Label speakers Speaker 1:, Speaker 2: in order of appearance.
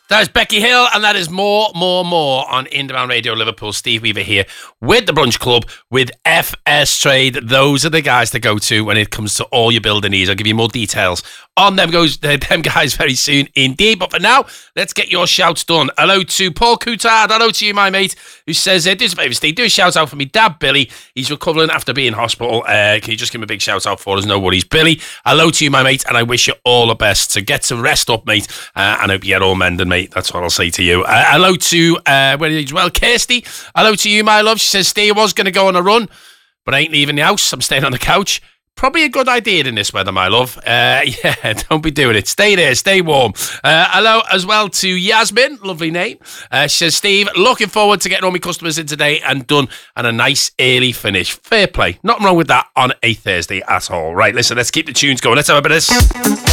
Speaker 1: That is Becky Hill, and that is more on In-Demand Radio Liverpool. Steve Weaver here with the Brunch Club, with FS Trade. Those are the guys to go to when it comes to all your building needs. I'll give you more details on them guys very soon indeed. But for now, let's get your shouts done. Hello to Paul Coutard. Hello to you, my mate, who says, do us a favour, Steve. Do a shout out for me dad, Billy. He's recovering after being in hospital. Can you just give him a big shout out for us? No worries. Billy, hello to you, my mate, and I wish you all the best. So get some rest up, mate, and hope you get all mended, mate. That's what I'll say to you. Hello to, Kirsty. Hello to you, my love. She says, Steve, was going to go on a run, but I ain't leaving the house. I'm staying on the couch. Probably a good idea in this weather, my love. Yeah, don't be doing it. Stay there, stay warm. Hello as well to Yasmin, lovely name. She says, Steve, looking forward to getting all my customers in today and done, and a nice early finish. Fair play. Nothing wrong with that on a Thursday at all. Right, listen, let's keep the tunes going. Let's have a bit of this.